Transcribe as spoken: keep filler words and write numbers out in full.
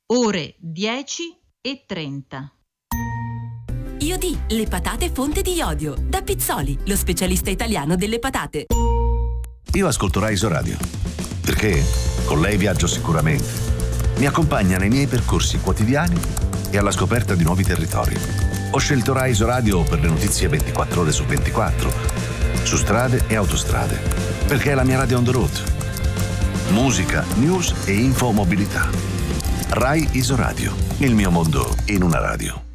ore dieci e trenta. Iodì, le patate fonte di iodio. Da Pizzoli, lo specialista italiano delle patate. Io ascolto Rai Radio, perché con lei viaggio sicuramente. Mi accompagna nei miei percorsi quotidiani e alla scoperta di nuovi territori. Ho scelto Rai Radio per le notizie ventiquattro ore su ventiquattro, su strade e autostrade, perché è la mia radio on the road. Musica, news e info mobilità. Rai Radio, il mio mondo in una radio.